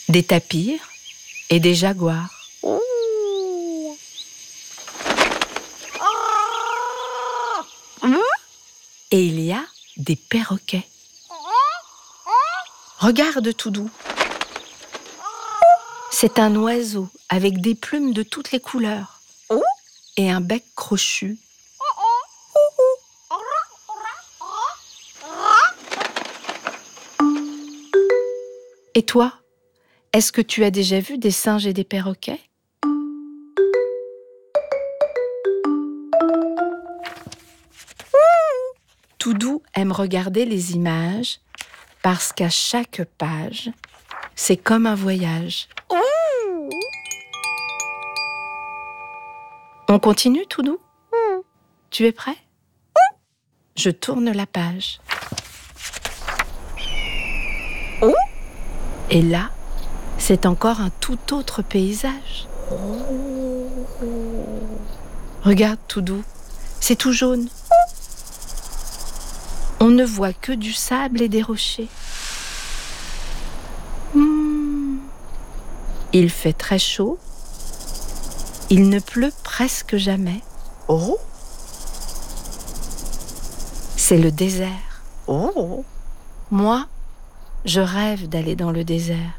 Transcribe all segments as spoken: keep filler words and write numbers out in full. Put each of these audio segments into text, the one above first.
des tapirs et des jaguars. Et il y a des perroquets. Regarde, Toudou. C'est un oiseau avec des plumes de toutes les couleurs et un bec crochu. Et toi, est-ce que tu as déjà vu des singes et des perroquets ? Toudou aime regarder les images parce qu'à chaque page, c'est comme un voyage. On continue, Toudou ? Tu es prêt ? Je tourne la page. Et là, c'est encore un tout autre paysage. Regarde, Toudou, c'est tout jaune. On ne voit que du sable et des rochers. Mmh. Il fait très chaud. Il ne pleut presque jamais. Oh. C'est le désert. Oh. Moi, je rêve d'aller dans le désert.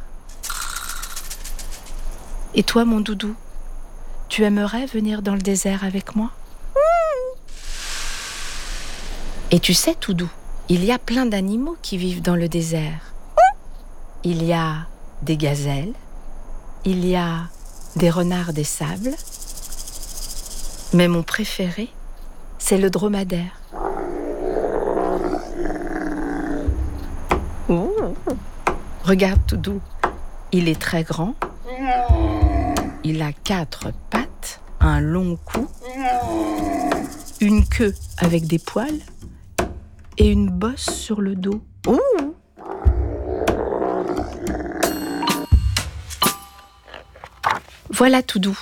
Et toi, mon doudou, tu aimerais venir dans le désert avec moi ? Et tu sais, Toudou, il y a plein d'animaux qui vivent dans le désert. Il y a des gazelles, il y a des renards des sables, mais mon préféré, c'est le dromadaire. Oh. Regarde, Toudou, il est très grand, il a quatre pattes, un long cou, une queue avec des poils et une bosse sur le dos. Oh. Voilà, Toudou.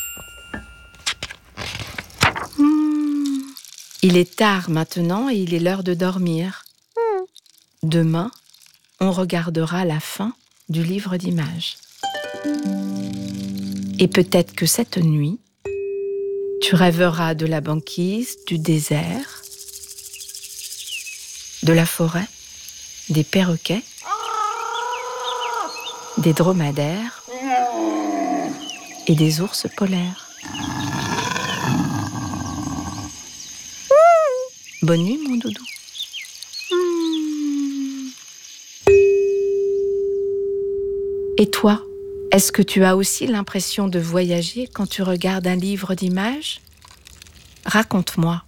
Mmh. Il est tard maintenant et il est l'heure de dormir. Demain, on regardera la fin du livre d'images. Et peut-être que cette nuit, tu rêveras de la banquise, du désert, de la forêt, des perroquets, des dromadaires et des ours polaires. Bonne nuit, mon doudou. Et toi, est-ce que tu as aussi l'impression de voyager quand tu regardes un livre d'images ? Raconte-moi.